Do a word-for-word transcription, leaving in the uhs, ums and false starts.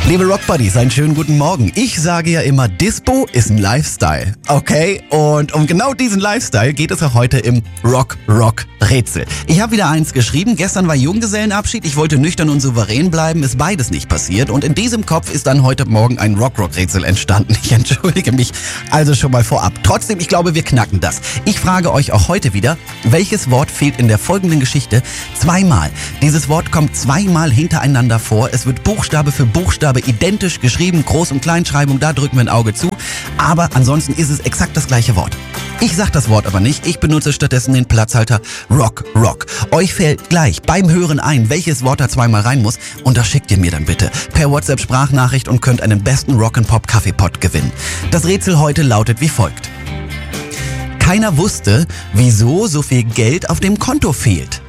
Liebe Rockbuddies, einen schönen guten Morgen. Ich sage ja immer, Dispo ist ein Lifestyle, okay? Und um genau diesen Lifestyle geht es auch heute im Rock-Rock-Rätsel. Ich habe wieder eins geschrieben, gestern war Junggesellenabschied, ich wollte nüchtern und souverän bleiben, ist beides nicht passiert. Und in diesem Kopf ist dann heute Morgen ein Rock-Rock-Rätsel entstanden. Ich entschuldige mich also schon mal vorab. Trotzdem, ich glaube, wir knacken das. Ich frage euch auch heute wieder, welches Wort fehlt in der folgenden Geschichte zweimal? Dieses Wort kommt zweimal hintereinander vor, es wird Buchstabe für Buchstabe identisch geschrieben, Groß- und Kleinschreibung, da drücken wir ein Auge zu. Aber ansonsten ist es exakt das gleiche Wort. Ich sag das Wort aber nicht, ich benutze stattdessen den Platzhalter Rock Rock. Euch fällt gleich beim Hören ein, welches Wort da zweimal rein muss und das schickt ihr mir dann bitte per WhatsApp-Sprachnachricht und könnt einen besten Rock'n'Pop-Kaffeepot gewinnen. Das Rätsel heute lautet wie folgt. Keiner wusste, wieso so viel Geld auf dem Konto fehlt.